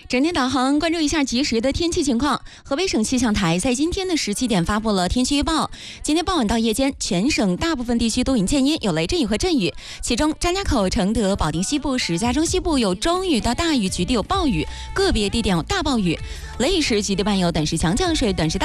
整天导航，关注一下即时的天气情况。河北省气象台在今天的17点发布了天气预报。今天傍晚到夜间，全省大部分地区多云见阴，有雷阵雨和阵雨。其中，张家口、承德、保定西部、石家庄西部有中雨到大雨，局地有暴雨，个别地点有大暴雨。雷雨时局地伴有短时强降水、短时大